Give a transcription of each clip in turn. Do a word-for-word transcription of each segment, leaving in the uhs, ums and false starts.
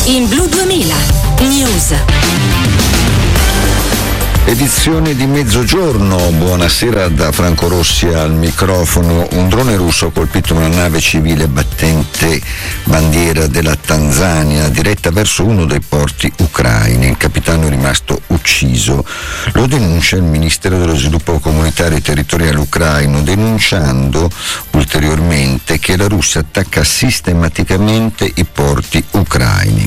In Blu duemila News. Edizione di mezzogiorno, buonasera da Franco Rossi al microfono. Un drone russo ha colpito una nave civile battente bandiera della Tanzania diretta verso uno dei porti ucraini. Il capitano è rimasto ucciso. Lo denuncia il Ministero dello Sviluppo Comunitario e Territoriale ucraino, denunciando ulteriormente che la Russia attacca sistematicamente i porti ucraini.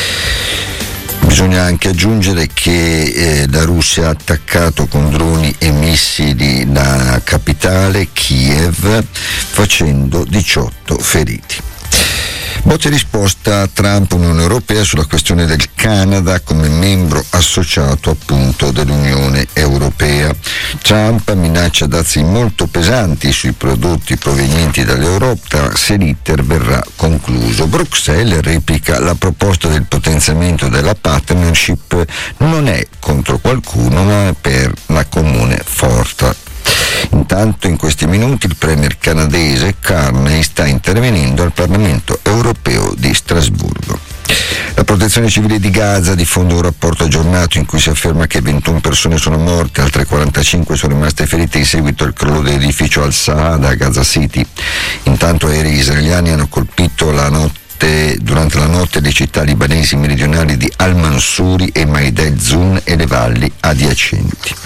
Bisogna anche aggiungere che eh, la Russia ha attaccato con droni e missili la capitale, Kiev, facendo diciotto feriti. Botte risposta a Trump, Unione Europea sulla questione del Canada come membro associato appunto dell'Unione Europea. Trump minaccia dazi molto pesanti sui prodotti provenienti dall'Europa se l'iter verrà concluso. Bruxelles replica la proposta del potenziamento della partnership, non è contro qualcuno ma per la comune forza. Intanto in questi minuti il premier canadese Carney sta intervenendo al Parlamento europeo di Strasburgo. La protezione civile di Gaza diffonde un rapporto aggiornato in cui si afferma che ventuno persone sono morte, altre quarantacinque sono rimaste ferite in seguito al crollo dell'edificio Al-Saad a Gaza City. Intanto aerei israeliani hanno colpito la notte durante la notte le città libanesi meridionali di Al-Mansuri e Maidel Zun e le valli adiacenti.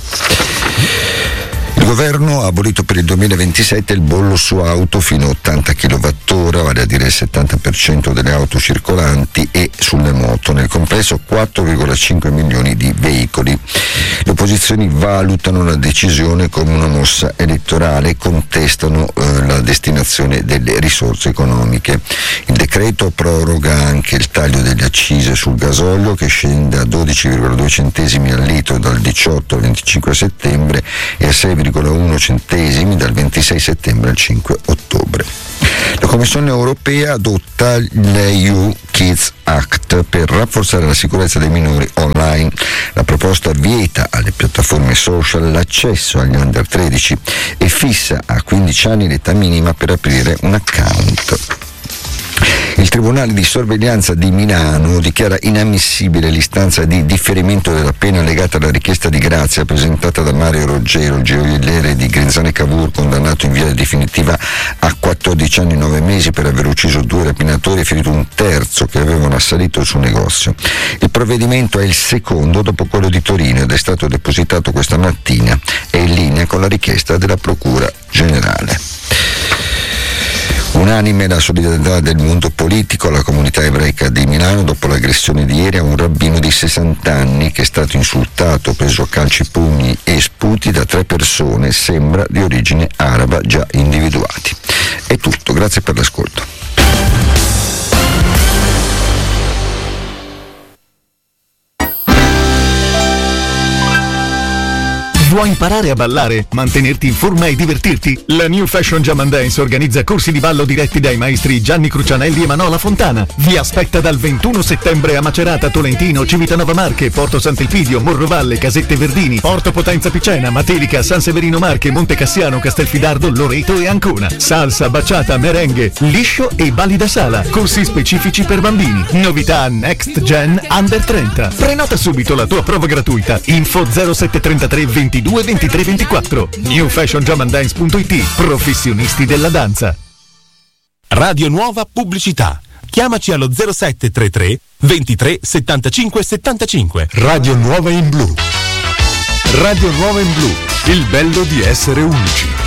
Il governo ha abolito per il duemilaventisette il bollo su auto fino a ottanta chilowattora, vale a dire il settanta per cento delle auto circolanti, e sulle moto, nel complesso quattro virgola cinque milioni di veicoli. Le opposizioni valutano la decisione come una mossa elettorale e contestano eh, la destinazione delle risorse economiche. Il decreto proroga anche il taglio delle accise sul gasolio, che scende a dodici virgola due centesimi al litro dal diciotto al venticinque settembre e a sei virgola uno centesimi dal ventisei settembre al cinque ottobre. La Commissione europea adotta l'E U Kids Act per rafforzare la sicurezza dei minori online. La proposta vieta alle piattaforme social l'accesso agli under tredici e fissa a quindici anni l'età minima per aprire un account. Il Tribunale di Sorveglianza di Milano dichiara inammissibile l'istanza di differimento della pena legata alla richiesta di grazia presentata da Mario Roggero, il gioielliere di Grinzane Cavour, condannato in via definitiva a quattordici anni e nove mesi per aver ucciso due rapinatori e ferito un terzo che avevano assalito il suo negozio. Il provvedimento è il secondo dopo quello di Torino ed è stato depositato questa mattina. È in linea con la richiesta della Procura Generale. Unanime la solidarietà del mondo politico alla comunità ebraica di Milano dopo l'aggressione di ieri a un rabbino di sessanta anni che è stato insultato, preso a calci, pugni e sputi da tre persone, sembra di origine araba, già individuati. È tutto, grazie per l'ascolto. Vuoi imparare a ballare, mantenerti in forma e divertirti? La New Fashion Jam and Dance organizza corsi di ballo diretti dai maestri Gianni Crucianelli e Manola Fontana. Vi aspetta dal ventuno settembre a Macerata, Tolentino, Civitanova Marche, Porto Sant'Elpidio, Morrovalle, Casette Verdini, Porto Potenza Picena, Matelica, San Severino Marche, Monte Cassiano, Castelfidardo, Loreto e Ancona. Salsa, baciata, merengue, liscio e balli da sala. Corsi specifici per bambini. Novità Next Gen Under trenta. Prenota subito la tua prova gratuita. Info zero sette trentatré ventidue ventitré ventiquattro. new fashion jam and dance punto it. Professionisti della danza. Radio Nuova Pubblicità. Chiamaci allo zero sette trentatré ventitré settantacinque settantacinque. Radio Nuova in blu. Radio Nuova in blu. Il bello di essere unici.